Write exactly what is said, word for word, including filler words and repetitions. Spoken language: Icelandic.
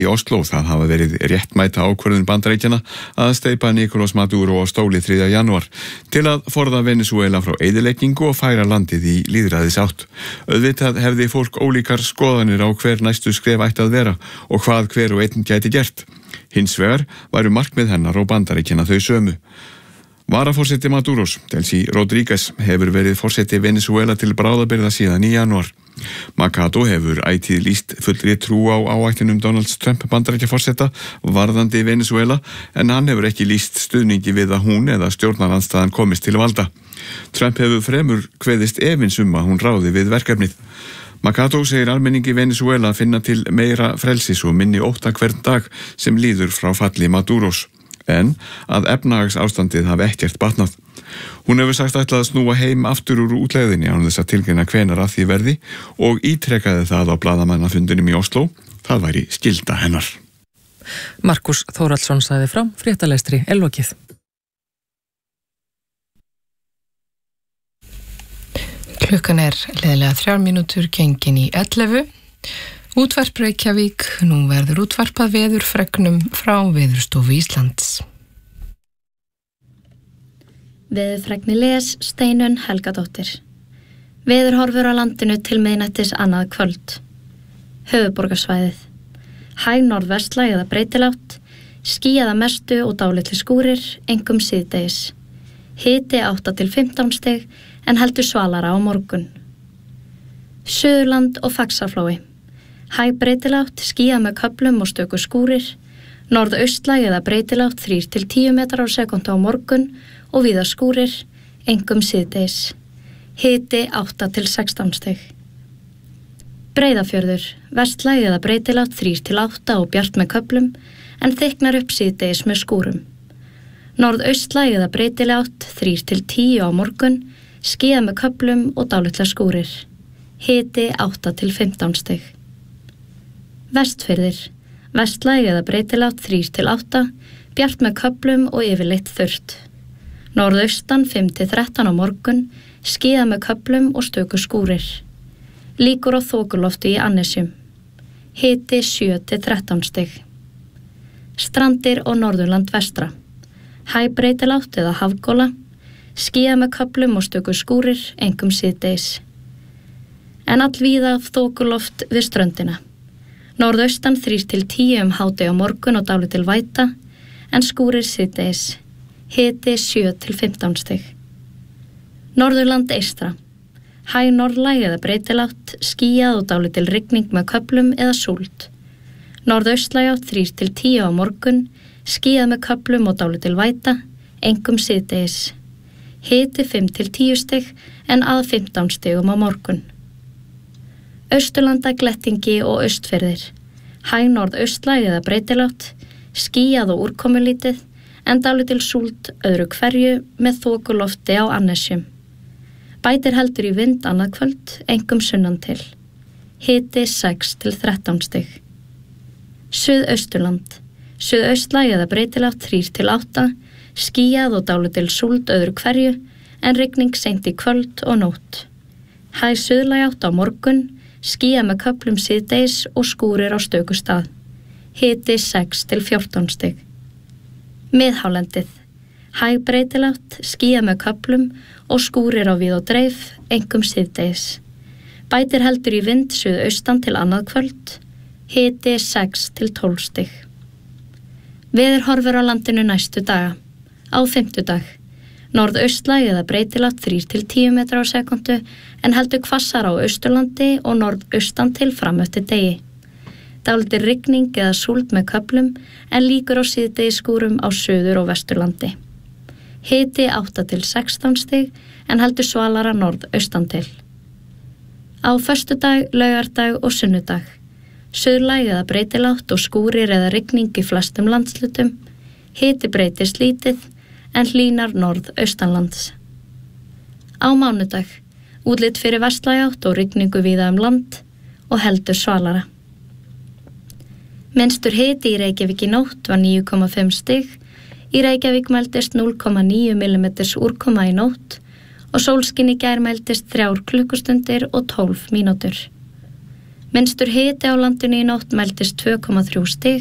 Í Oslo það hafa verið réttmæta ákvörðun Bandaríkjanna að steypa Nicolás Maduro á stóli þriðja janúar til að forða Venesúela frá eyðileggingu og færa landið í lýðræðisátt. Auðvitað hefði fólk ólíkar skoðanir á hver næstu skref ætti að vera og hvað hver og einn gæti gert. Hins vegar væru markmið hennar og Bandaríkjanna þau sömu. Varaforseti Maduros, Delcy Rodríguez, hefur verið forseti Venesúela til bráðabirgða síðan í janúar. Mercado hefur ætíð lýst fullri trú á áætlunum Donald Trump Bandaríkjaforseta varðandi Venesúela en hann hefur ekki lýst stuðningi við að hún eða stjórnarandstaðan komist til valda. Trump hefur fremur kveðist efins um að hún ráði við verkefnið. Mercado segir almenningi Venesúela finna til meira frelsis og minni ótta hvern dag sem líður frá falli Maduros, en að efnahagsástandið hafi ekkert batnað. Hún hefur sagt ætlað að snúa heim aftur úr útlegðinni án þess að tilgreina hvenær að því verði og ítrekaði það á blaðamannafundinum í Oslo. Það væri skylda hennar. Markus Þórhallsson sagði frá fréttalestri er lokið. Klukkan er liðlega þrjár mínútur gengin í ellefu. Útvarp Reykjavík, nú verður útvarpað veðurfregnum frá Veðurstofu Íslands. Veðurfregni les Steinunn Helgadóttir. Veðurhorfur á landinu til miðnættis annað kvöld. Höfuðborgarsvæðið. Hæg norðvestlæg eða breytilátt, skýjað að mestu og dálitlir skúrir, einkum síðdegis. Hiti átta til fimmtán stig en heldur svalara á morgun. Suðurland og Faxaflói. Hæg breytilátt, skýjað með köflum og stöku skúrir, norðaustlæg eða breytilátt þrír til tíu metrar á sekúndu á morgun og víða skúrir, einkum síðdegis. Hiti átta til sextán stig. Breiðafjörður, vestlæg eða breytilátt þrír til átta og bjart með köflum en þykknar upp síðdegis með skúrum. Norðaustlæg eða breytilátt þrír til tíu á morgun, skýjað með köflum og dálitlar skúrir. Hiti átta til fimmtán stig. Vestfirðir, vestlæg eða breytilátt þrír til átta, bjart með köflum og yfirleitt þurrt. Norðaustan fimm til þrettán á morgun, skýjað með köflum og stöku skúrir. Líkur á þokulofti í Annesjum. Hiti sjö til þrettán stig. Strandir og Norðurland vestra. Hæg breytilátt eða hafgóla, skýjað með köflum og stöku skúrir, einkum síðdegis. En allvíða þokuloft við ströndina. Norðaustan þrír til tíu um hádegi á morgun og dálítil væta, en skúrir síðdegis. Hiti sjö til fimmtán stig. Norðurland eystra. Hæg norðlæg eða breytilátt, skýjað og dálítil rigning með köflum eða súld. Norðaustlæg átt þrír til tíu á morgun, skýjað með köflum og dálítil væta, einkum síðdegis. Hiti fimm til tíu stig en að fimmtán stigum á morgun. Austurlanda glettingi og austfirðir. Hæg norðaustlæg eða breytilátt, skýjað og úrkomulítið, en dálítil súld öðru hverju með þokulofti á Annesjum. Bætir heldur í vind annað kvöld, einkum sunnan til. Hiti sex til þrettán stig. Suðausturland. Suðaustlæg eða breytilátt þrír til átta, skýjað og dálítil súld öðru hverju, en rigning seint í kvöld og nótt. Hæg suðlæg átt á morgun, skýjað með köflum síðdegis og skúrir á stöku stað. Hiti sex til fjórtán stig. Miðhálendið. Hæg breytilátt, skýjað með köflum og skúrir á víð og dreif, einkum síðdegis. Bætir heldur í vind suðaustan til annað kvöld. Hiti sex til tólf stig. Veðurhorfur á landinu næstu daga. Á fimmtudag. Norðaustlæg eða breytilátt þrír til tíu metrar á sekúndu en heldur hvassar á Austurlandi og norðaustan til fram eftir degi. Dálítil rigning eða súld með köflum en líkur á síðdegisskúrum á Suður- og Vesturlandi. Hiti átta til sextán stig en heldur svalara norðaustan til. Á föstudag, laugardag og sunnudag. Suðlæg eða breytilátt og skúrir eða rigning í flestum landslutum. Hiti breytist lítið en hlýnar norðaustanlands. Á mánudag, útlit fyrir vestlæg átt og rigningu víða um land og heldur svalara. Minnstur hiti í Reykjavík í nótt var níu komma fimm stig, í Reykjavík mældist núll komma níu millimeters úrkoma í nótt og sólskin í gær mældist þrjár klukkustundir og tólf mínútur. Minnstur hiti á landinu í nótt mældist tvö komma þrjú stig